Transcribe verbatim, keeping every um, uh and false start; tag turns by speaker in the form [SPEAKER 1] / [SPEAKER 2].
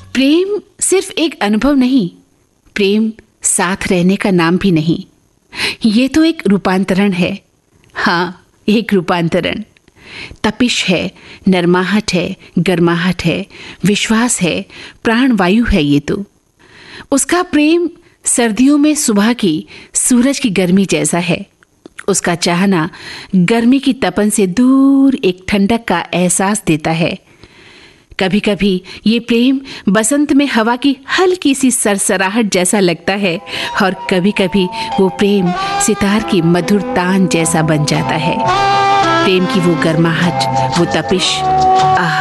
[SPEAKER 1] प्रेम सिर्फ एक अनुभव नहीं, प्रेम साथ रहने का नाम भी नहीं, ये तो एक रूपांतरण है। हाँ, एक रूपांतरण। तपिश है, नरमाहट है, गर्माहट है, विश्वास है, प्राणवायु है। ये तो उसका प्रेम सर्दियों में सुबह की सूरज की गर्मी जैसा है। उसका चाहना गर्मी की तपन से दूर एक ठंडक का एहसास देता है। कभी कभी ये प्रेम बसंत में हवा की हल्की सी सरसराहट जैसा लगता है, और कभी कभी वो प्रेम सितार की मधुर तान जैसा बन जाता है। प्रेम की वो गर्माहट, वो तपिश, आह